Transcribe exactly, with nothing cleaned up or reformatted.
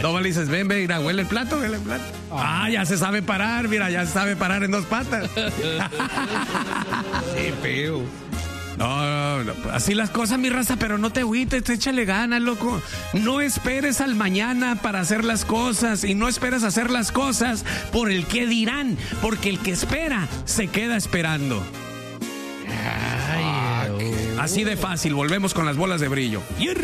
No le dices, ven, ven, mira, huele el plato, huele el plato. Ah, ya se sabe parar, mira, ya se sabe parar en dos patas. Sí, feo. No, no, así las cosas, mi raza, pero no te agüites, échale ganas, loco. No esperes al mañana para hacer las cosas y no esperes hacer las cosas por el qué dirán, porque el que espera se queda esperando. Ay, así de fácil, volvemos con las bolas de brillo.